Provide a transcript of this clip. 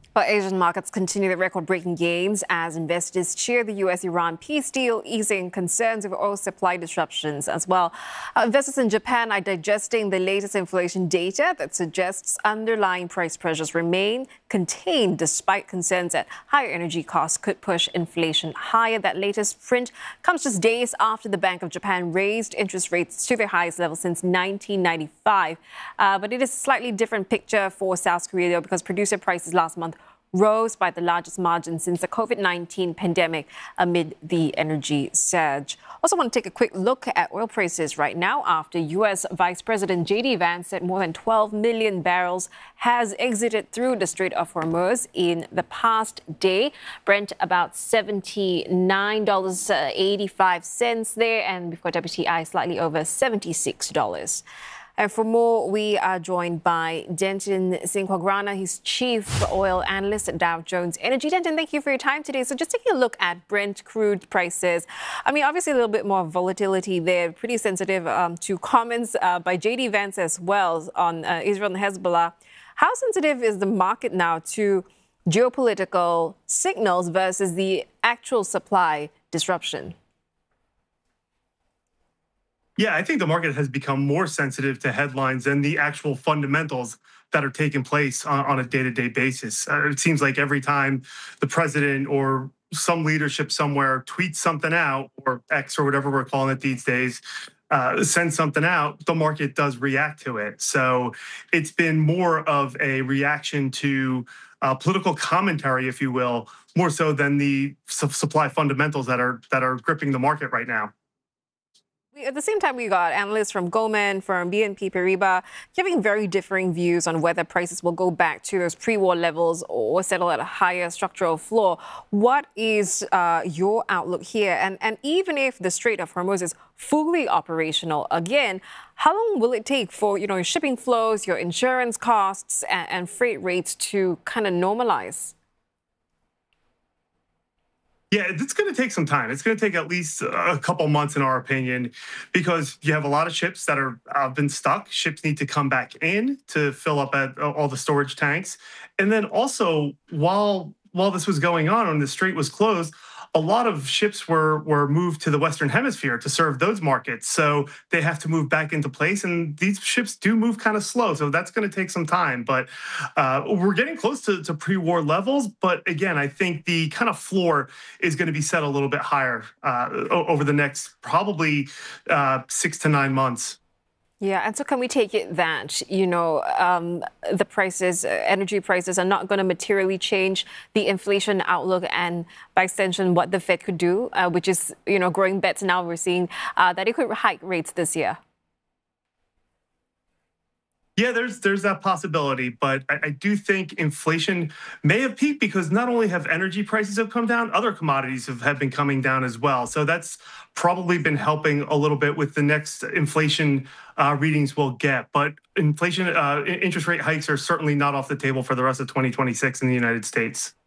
But Asian markets continue their record-breaking gains as investors cheer the U.S.-Iran peace deal, easing concerns over oil supply disruptions as well. Investors in Japan are digesting the latest inflation data that suggests underlying price pressures remain contained despite concerns that higher energy costs could push inflation higher. That latest print comes just days after the Bank of Japan raised interest rates to their highest level since 1995. But it is a slightly different picture for South Korea, though, because producer prices last month rose by the largest margin since the COVID-19 pandemic amid the energy surge. Also want to take a quick look at oil prices right now after U.S. Vice President J.D. Vance said more than 12 million barrels has exited through the Strait of Hormuz in the past day. Brent about $79.85 there, and we've got WTI slightly over $76. And for more, we are joined by Denton Singhuagrana. He's chief oil analyst at Dow Jones Energy. Denton, thank you for your time today. So just taking a look at Brent crude prices. I mean, obviously a little bit more volatility there, pretty sensitive to comments by J.D. Vance as well on Israel and Hezbollah. How sensitive is the market now to geopolitical signals versus the actual supply disruption? Yeah, I think the market has become more sensitive to headlines than the actual fundamentals that are taking place on a day-to-day basis. It seems like every time the president or some leadership somewhere tweets something out, or X or whatever we're calling it these days, sends something out, the market does react to it. So it's been more of a reaction to political commentary, if you will, more so than the supply fundamentals that are gripping the market right now. At the same time, we got analysts from Goldman, from BNP Paribas, giving very differing views on whether prices will go back to those pre-war levels or settle at a higher structural floor. What is your outlook here? And even if the Strait of Hormuz is fully operational again, how long will it take for your shipping flows, your insurance costs, and freight rates to kind of normalize? Yeah, it's going to take some time. It's going to take at least a couple months, in our opinion, because you have a lot of ships that are been stuck. Ships need to come back in to fill up at all the storage tanks, and then also while this was going on and the strait was closed, a lot of ships were moved to the Western Hemisphere to serve those markets. So they have to move back into place, and these ships do move kind of slow. So that's going to take some time. But we're getting close to pre-war levels. But again, I think the kind of floor is going to be set a little bit higher over the next probably 6 to 9 months. Yeah, and so can we take it that, the prices, energy prices are not going to materially change the inflation outlook and, by extension, what the Fed could do, which is, growing bets now we're seeing that it could hike rates this year? Yeah, there's that possibility, but I do think inflation may have peaked because not only have energy prices have come down, other commodities have been coming down as well. So that's probably been helping a little bit with the next inflation readings we'll get. But inflation, interest rate hikes are certainly not off the table for the rest of 2026 in the United States.